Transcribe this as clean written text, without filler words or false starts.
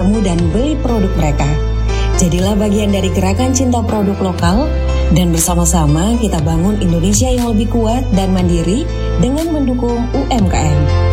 kamu dan beli produk mereka. Jadilah bagian dari gerakan cinta produk lokal dan bersama-sama kita bangun Indonesia yang lebih kuat dan mandiri dengan mendukung UMKM.